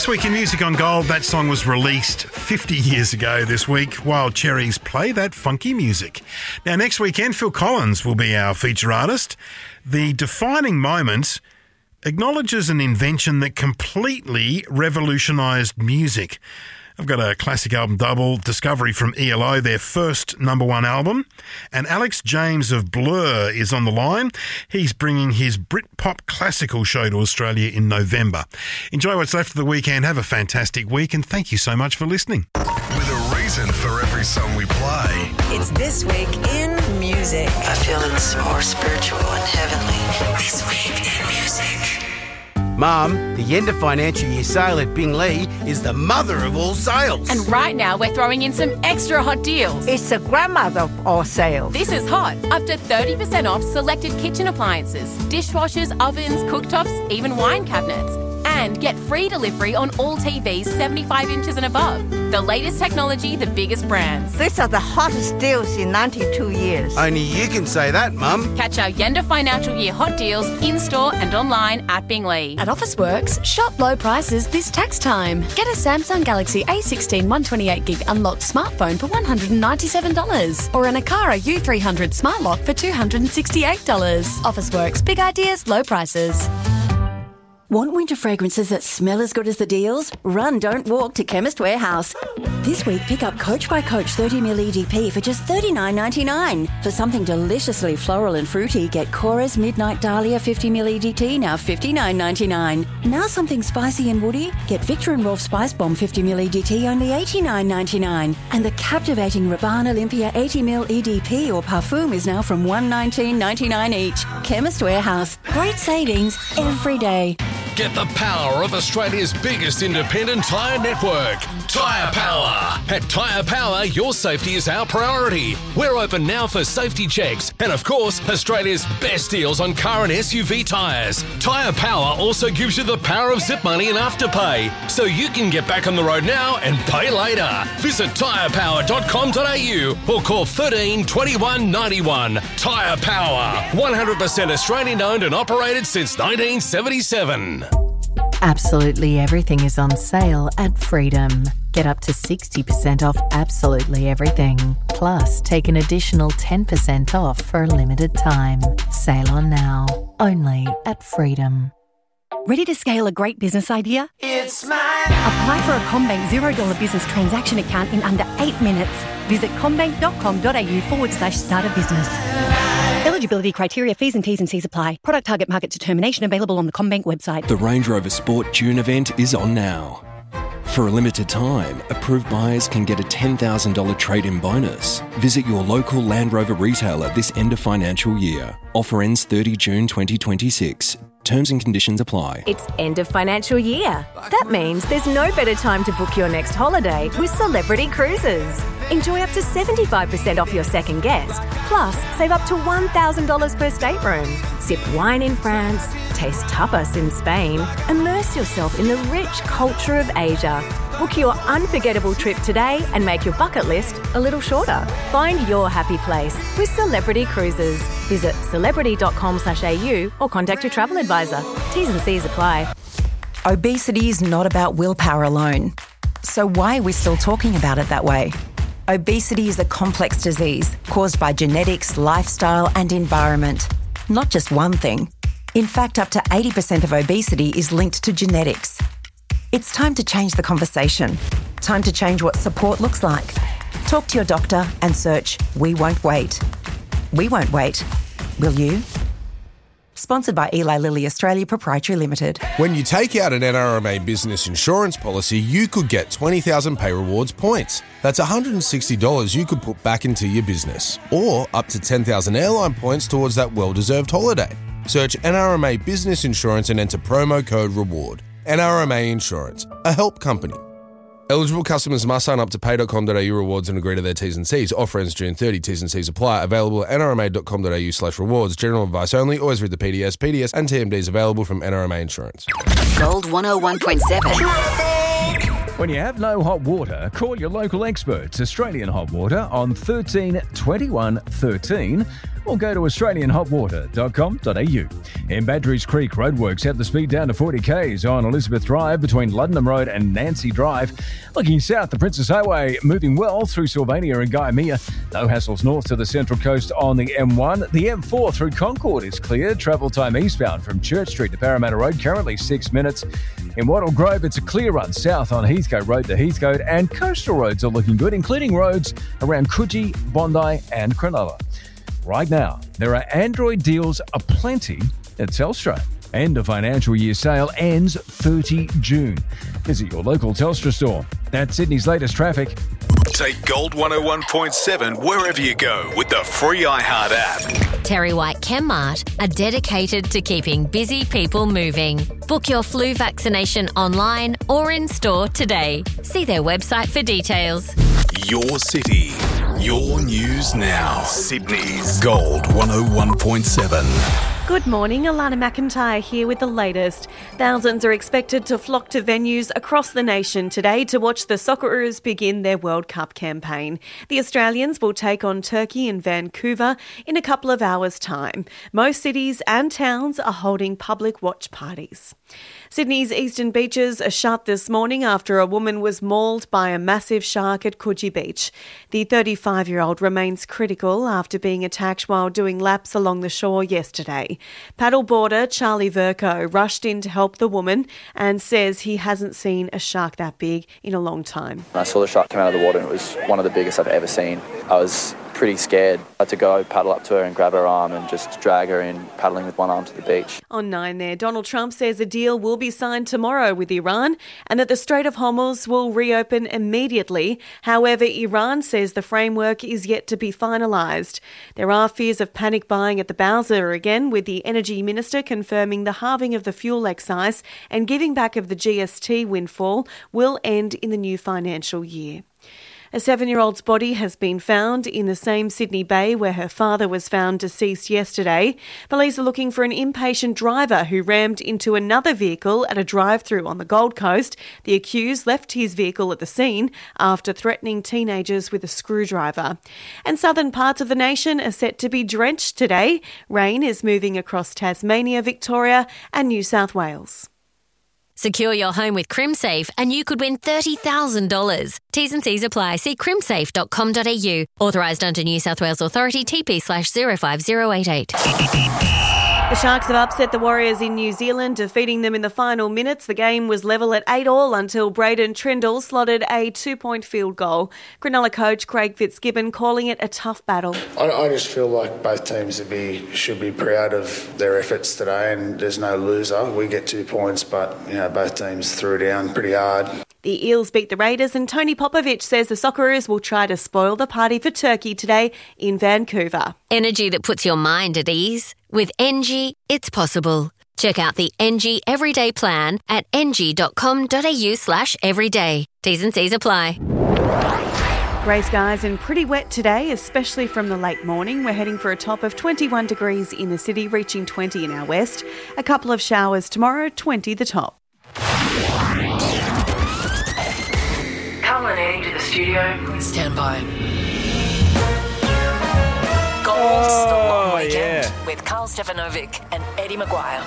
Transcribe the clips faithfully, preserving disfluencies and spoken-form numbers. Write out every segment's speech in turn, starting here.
This week in Music on Gold, that song was released fifty years ago this week. Wild Cherries play that funky music. Now, next weekend, Phil Collins will be our feature artist. The defining moment acknowledges an invention that completely revolutionised music. I've got a classic album double, Discovery from E L O, their first number one album. And Alex James of Blur is on the line. He's bringing his Britpop classical show to Australia in November. Enjoy what's left of the weekend. Have a fantastic week, and thank you so much for listening. With a reason for every song we play. It's This Week in Music. I feel it's more spiritual and heavenly. This Week in Music. Mum, the end of financial year sale at Binglee is the mother of all sales. And right now we're throwing in some extra hot deals. It's the grandmother of all sales. This is hot. Up to thirty percent off selected kitchen appliances, dishwashers, ovens, cooktops, even wine cabinets. And get free delivery on all T Vs seventy-five inches and above. The latest technology, the biggest brands. These are the hottest deals in ninety-two years. Only you can say that, Mum. Catch our Yenda Financial Year hot deals in-store and online at Binglee. At Officeworks, shop low prices this tax time. Get a Samsung Galaxy A sixteen one twenty-eight gig unlocked smartphone for one hundred ninety-seven dollars or an Akara U three hundred smart lock for two hundred sixty-eight dollars. Officeworks, big ideas, low prices. Want winter fragrances that smell as good as the deals? Run, don't walk to Chemist Warehouse. This week, pick up Coach by Coach thirty milliliter E D P for just thirty-nine ninety-nine. For something deliciously floral and fruity, get Cora's Midnight Dahlia fifty milliliter E D T, now fifty-nine ninety-nine. Now something spicy and woody, get Victor and Rolf Spice Bomb fifty milliliter E D T, only eighty-nine ninety-nine. And the captivating Rabanne Olympia eighty milliliter E D P or Parfum is now from one nineteen ninety-nine each. Chemist Warehouse. Great savings every day. Get the power of Australia's biggest independent tyre network, Tyre Power. At Tyre Power, your safety is our priority. We're open now for safety checks and, of course, Australia's best deals on car and S U V tyres. Tyre Power also gives you the power of zip money and afterpay, so you can get back on the road now and pay later. Visit tyre power dot com dot a u or call thirteen twenty-one ninety-one. Tyre Power, one hundred percent Australian owned and operated since nineteen seventy-seven. Absolutely everything is on sale at Freedom. Get up to sixty percent off absolutely everything. Plus, take an additional ten percent off for a limited time. Sale on now. Only at Freedom. Ready to scale a great business idea? It's mine. Apply for a CommBank zero dollar business transaction account in under eight minutes. Visit commbank dot com dot a u forward slash start a business. Eligibility criteria, fees and T's and C's apply. Product target market determination available on the CommBank website. The Range Rover Sport June event is on now. For a limited time, approved buyers can get a ten thousand dollars trade-in bonus. Visit your local Land Rover retailer this end of financial year. Offer ends thirty June twenty twenty-six. Terms and conditions apply. It's end of financial year. That means there's no better time to book your next holiday with Celebrity Cruises. Enjoy up to seventy-five percent off your second guest. Plus, save up to one thousand dollars per stateroom. Sip wine in France, taste tapas in Spain, immerse yourself in the rich culture of Asia. Book your unforgettable trip today and make your bucket list a little shorter. Find your happy place with Celebrity Cruises. Visit celebrity dot com slash a u or contact your travel advisor. T's and C's apply. Obesity is not about willpower alone. So why are we still talking about it that way? Obesity is a complex disease caused by genetics, lifestyle and environment. Not just one thing. In fact, up to eighty percent of obesity is linked to genetics. It's time to change the conversation. Time to change what support looks like. Talk to your doctor and search We Won't Wait. We won't wait. Will you? Sponsored by Eli Lilly Australia Proprietary Limited. When you take out an N R M A business insurance policy, you could get twenty thousand Pay Rewards points. That's one hundred sixty dollars you could put back into your business. Or up to ten thousand airline points towards that well-deserved holiday. Search N R M A Business Insurance and enter promo code REWARD. N R M A Insurance, a help company. Eligible customers must sign up to pay dot com dot a u rewards and agree to their T's and C's. Offer ends June thirtieth. T's and C's apply. Available at n r m a dot com dot a u slash rewards. General advice only. Always read the P D S. P D S and T M Ds available from N R M A Insurance. Gold one oh one point seven. When you have no hot water, call your local experts, Australian Hot Water, on thirteen twenty-one thirteen or go to australian hot water dot com dot a u. In Badgerys Creek, roadworks have the speed down to forty k's on Elizabeth Drive between Luddenham Road and Nancy Drive. Looking south, the Princess Highway moving well through Sylvania and Guyamere. No hassles north to the Central Coast on the M one. The M four through Concord is clear. Travel time eastbound from Church Street to Parramatta Road, currently six minutes. In Wattle Grove, it's a clear run south on Heathcote Road to Heathcote, and coastal roads are looking good, including roads around Coogee, Bondi and Cronulla. Right now, there are Android deals aplenty at Telstra. End of financial year sale ends thirtieth of June. Visit your local Telstra store. That's Sydney's latest traffic. Take Gold one oh one point seven wherever you go with the free iHeart app. Terry White Chemmart are dedicated to keeping busy people moving. Book your flu vaccination online or in store today. See their website for details. Your city, your news now. Sydney's Gold one oh one point seven. Good morning, Alana McIntyre here with the latest. Thousands are expected to flock to venues across the nation today to watch the Socceroos begin their World Cup campaign. The Australians will take on Turkey in Vancouver in a couple of hours' time. Most cities and towns are holding public watch parties. Sydney's eastern beaches are shut this morning after a woman was mauled by a massive shark at Coogee Beach. The thirty-five-year-old remains critical after being attacked while doing laps along the shore yesterday. Paddleboarder Charlie Verco rushed in to help the woman and says he hasn't seen a shark that big in a long time. I saw the shark come out of the water and it was one of the biggest I've ever seen. I was pretty scared. I had to go paddle up to her and grab her arm and just drag her in, paddling with one arm to the beach. On nine there, Donald Trump says a deal will be signed tomorrow with Iran and that the Strait of Hormuz will reopen immediately. However, Iran says the framework is yet to be finalised. There are fears of panic buying at the Bowser again, with the Energy Minister confirming the halving of the fuel excise and giving back of the G S T windfall will end in the new financial year. A seven-year-old's body has been found in the same Sydney Bay where her father was found deceased yesterday. Police are looking for an impatient driver who rammed into another vehicle at a drive-through on the Gold Coast. The accused left his vehicle at the scene after threatening teenagers with a screwdriver. And southern parts of the nation are set to be drenched today. Rain is moving across Tasmania, Victoria and New South Wales. Secure your home with CrimSafe and you could win thirty thousand dollars. T's and C's apply. See crimsafe dot com dot a u. Authorised under New South Wales Authority, T P slash zero five zero eight eight. The Sharks have upset the Warriors in New Zealand, defeating them in the final minutes. The game was level at eight all until Braden Trindle slotted a two-point field goal. Cronulla coach Craig Fitzgibbon calling it a tough battle. I, I just feel like both teams should be, should be proud of their efforts today, and there's no loser. We get two points, but you know both teams threw down pretty hard. The Eels beat the Raiders, and Tony Popovich says the Socceroos will try to spoil the party for Turkey today in Vancouver. Energy that puts your mind at ease. With Engie, it's possible. Check out the Engie Everyday Plan at engie dot com dot a u slash everyday. T's and C's apply. Grey skies and pretty wet today, especially from the late morning. We're heading for a top of twenty-one degrees in the city, reaching twenty in our west. A couple of showers tomorrow, twenty the top. Carl and Eddie to the studio. Stand by. Goals, oh, the long weekend yeah. with Carl Stefanovic and Eddie Maguire.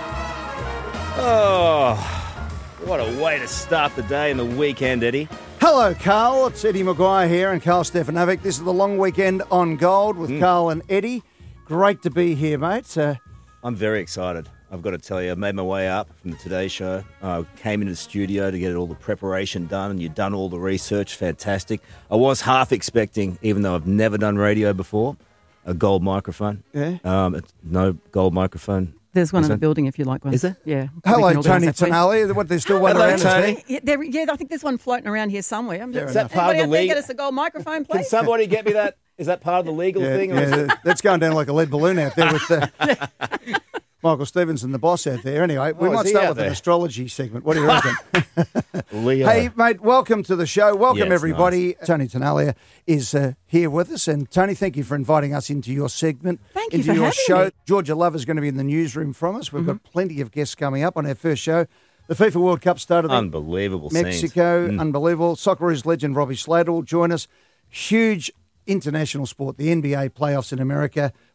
Oh, what a way to start the day and the weekend, Eddie. Hello, Carl. It's Eddie Maguire here and Carl Stefanovic. This is the long weekend on Gold with mm. Carl and Eddie. Great to be here, mate. Uh, I'm very excited. I've got to tell you, I made my way up from the Today Show. I came into the studio to get all the preparation done, and you've done all the research. Fantastic. I was half expecting, even though I've never done radio before, a gold microphone. Yeah. Um, it's no gold microphone. There's one in the building if you like one. Is there? Yeah. Hello, Tony Tonali. What, there's still one Hello, around, Tony. is there? Yeah, there, yeah, I think there's one floating around here somewhere. I'm just, is that part of the league? Get us a gold microphone, please. Can somebody get me that? Is that part of the legal yeah, thing? Or yeah, is it... that's going down like a lead balloon out there with uh, Michael Stevenson, the boss out there. Anyway, we oh, might start with there? an astrology segment. What do you reckon? Leo. Hey, mate, welcome to the show. Welcome, yes, everybody. Nice. Tony Tonalia is uh, here with us. And, Tony, thank you for inviting us into your segment. Thank you into for your having show. me. Georgia Love is going to be in the newsroom from us. We've Mm-hmm. got plenty of guests coming up on our first show. The FIFA World Cup started. Unbelievable Mexico, scenes. Mm. unbelievable. Socceroos legend Robbie Slater will join us. Huge international sport, the N B A playoffs in America.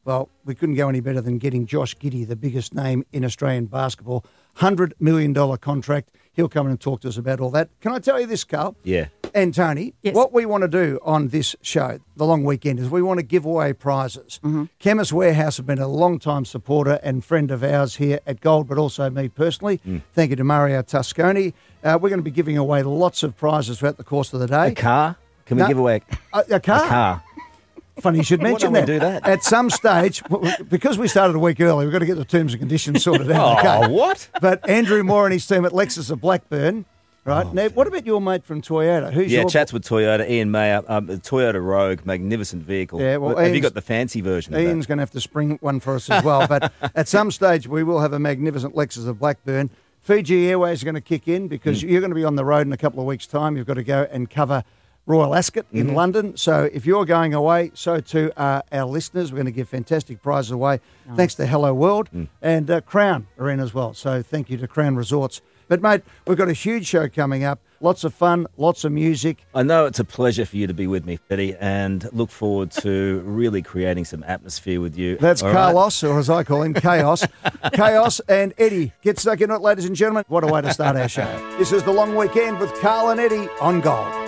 Well, we couldn't go any better than getting Josh Giddey, the biggest name in Australian basketball. one hundred million dollars contract. He'll come in and talk to us about all that. Can I tell you this, Carl? Yeah. And Tony, Yes. what we want to do on this show, the long weekend, is we want to give away prizes. Mm-hmm. Chemist Warehouse have been a long-time supporter and friend of ours here at Gold, but also me personally. Mm. Thank you to Mario Tosconi. Uh, we're going to be giving away lots of prizes throughout the course of the day. A car? Can we No, give away a, a car? a car? Funny you should Why mention don't that. we do that? At some stage, because we started a week early, we've got to get the terms and conditions sorted out. Oh, Okay. what? But Andrew Moore and his team at Lexus of Blackburn, right? now, what about your mate from Toyota? Who's Yeah, your chats with Toyota, Ian Mayer, um, the Toyota Rogue, magnificent vehicle. Yeah, well, Have you Ian's- got the fancy version of that? Ian's going to have to spring one for us as well. But at some stage, we will have a magnificent Lexus of Blackburn. Fiji Airways are going to kick in because Mm. you're going to be on the road in a couple of weeks' time. You've got to go and cover Royal Ascot in Mhm. London. So if you're going away, so too are our listeners. We're going to give fantastic prizes away. Nice. Thanks to Hello World Mm. and uh, Crown are in as well. So thank you to Crown Resorts. But, mate, we've got a huge show coming up. Lots of fun, lots of music. I know it's a pleasure for you to be with me, Betty, and look forward to really creating some atmosphere with you. That's All right? Carlos, or as I call him, Chaos. Chaos and Eddie. Get stuck in it, ladies and gentlemen. What a way to start our show. This is The Long Weekend with Carl and Eddie on Gold.